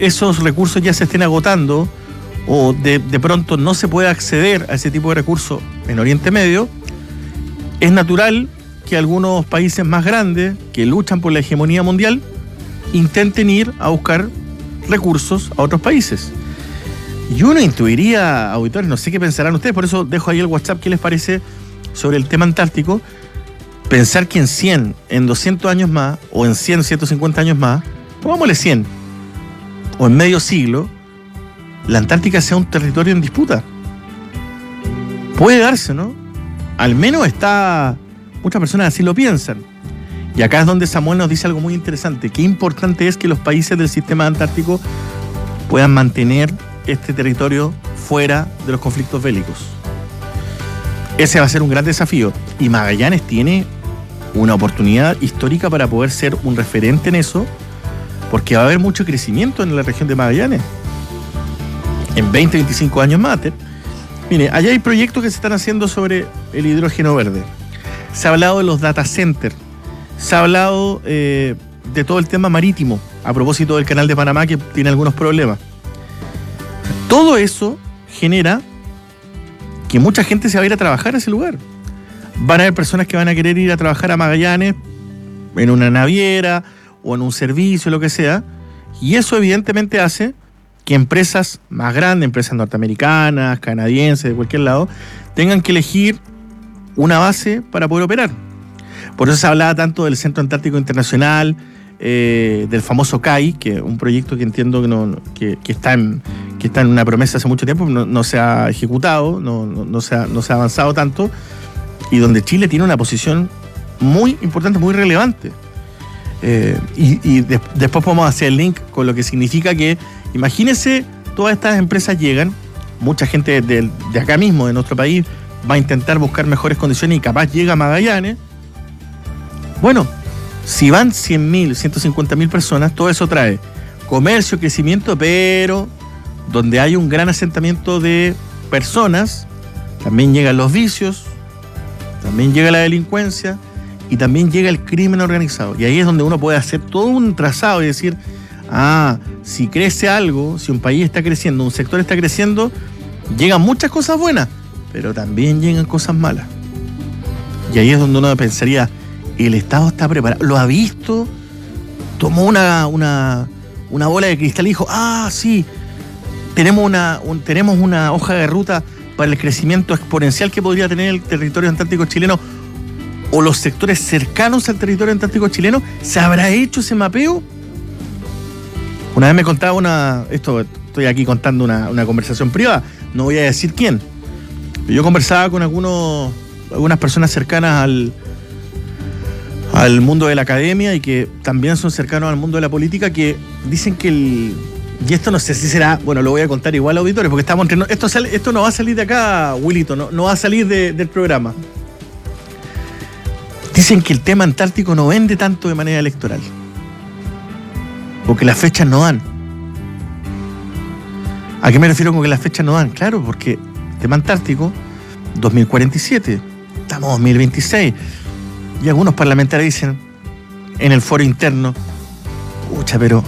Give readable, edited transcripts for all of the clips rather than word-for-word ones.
esos recursos ya se estén agotando o de pronto no se pueda acceder a ese tipo de recursos en Oriente Medio, es natural que algunos países más grandes que luchan por la hegemonía mundial intenten ir a buscar recursos a otros países. Y uno intuiría, auditores, no sé qué pensarán ustedes, por eso dejo ahí el WhatsApp, ¿qué les parece sobre el tema antártico? Pensar que en 100, en 200 años más, o en 100, 150 años más, pongámosle 100, o en medio siglo, la Antártica sea un territorio en disputa. Puede darse, ¿no? Al menos muchas personas así lo piensan. Y acá es donde Samuel nos dice algo muy interesante. Qué importante es que los países del sistema antártico puedan mantener este territorio fuera de los conflictos bélicos. Ese va a ser un gran desafío. Y Magallanes tiene una oportunidad histórica para poder ser un referente en eso, porque va a haber mucho crecimiento en la región de Magallanes. En 20, 25 años más. Mire, allá hay proyectos que se están haciendo sobre el hidrógeno verde. Se ha hablado de los data centers. Se ha hablado de todo el tema marítimo, a propósito del canal de Panamá, que tiene algunos problemas. Todo eso genera que mucha gente se va a ir a trabajar a ese lugar. Van a haber personas que van a querer ir a trabajar a Magallanes en una naviera o en un servicio, lo que sea, y eso evidentemente hace que empresas más grandes, empresas norteamericanas, canadienses, de cualquier lado, tengan que elegir una base para poder operar. Por eso se hablaba tanto del Centro Antártico Internacional, del famoso CAI, que es un proyecto que entiendo que está en una promesa hace mucho tiempo, no se ha ejecutado, no se ha avanzado tanto, y donde Chile tiene una posición muy importante, muy relevante. Después podemos hacer el link con lo que significa que, imagínense, todas estas empresas llegan, mucha gente de acá mismo, de nuestro país, va a intentar buscar mejores condiciones y capaz llega a Magallanes. Bueno, si van 100.000, 150.000 personas, todo eso trae comercio, crecimiento, pero donde hay un gran asentamiento de personas, también llegan los vicios, también llega la delincuencia y también llega el crimen organizado. Y ahí es donde uno puede hacer todo un trazado y decir, si crece algo, si un país está creciendo, un sector está creciendo, llegan muchas cosas buenas, pero también llegan cosas malas. Y ahí es donde uno pensaría, el Estado está preparado, lo ha visto, tomó una bola de cristal y dijo, sí, tenemos una hoja de ruta para el crecimiento exponencial que podría tener el territorio antártico chileno o los sectores cercanos al territorio antártico chileno. ¿Se habrá hecho ese mapeo? Una vez me contaba estoy aquí contando una conversación privada, no voy a decir quién, pero yo conversaba con algunas personas cercanas al mundo de la academia y que también son cercanos al mundo de la política, que dicen que y esto no sé si será, bueno, lo voy a contar igual a auditores, porque estamos entre esto no va a salir de acá, Willito, no va a salir del programa. Dicen que el tema antártico no vende tanto de manera electoral, porque las fechas no dan. ¿A qué me refiero con que las fechas no dan? Claro, porque el tema antártico, 2047, estamos en 2026, y algunos parlamentarios dicen en el foro interno, pero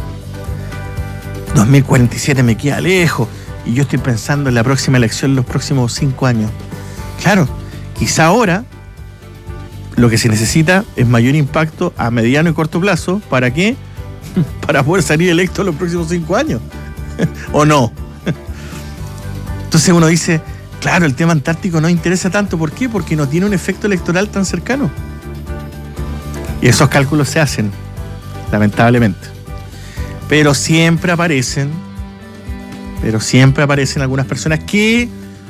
2047 me queda lejos y yo estoy pensando en la próxima elección en los próximos 5 años. Claro, quizá ahora lo que se necesita es mayor impacto a mediano y corto plazo. ¿Para qué? Para poder salir electo en los próximos 5 años. ¿O no? Entonces uno dice, claro, el tema antártico no interesa tanto. ¿Por qué? Porque no tiene un efecto electoral tan cercano. Y esos cálculos se hacen, lamentablemente. Pero siempre aparecen algunas personas que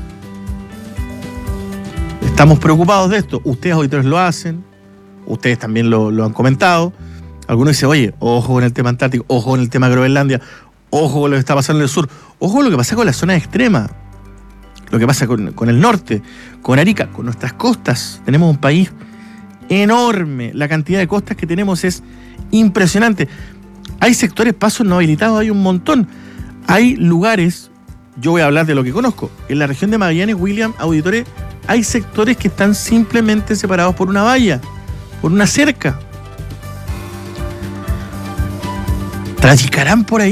estamos preocupados de esto. Ustedes auditores lo hacen, ustedes también lo han comentado. Algunos dicen, oye, ojo con el tema antártico, ojo con el tema Groenlandia, ojo con lo que está pasando en el sur, ojo con lo que pasa con las zonas extremas, lo que pasa con el norte, con Arica, con nuestras costas. Tenemos un país enorme, la cantidad de costas que tenemos es impresionante. Hay sectores, pasos no habilitados, hay un montón. Hay lugares, yo voy a hablar de lo que conozco, en la región de Magallanes, William, auditores, hay sectores que están simplemente separados por una valla, por una cerca. ¿Transitarán por ahí?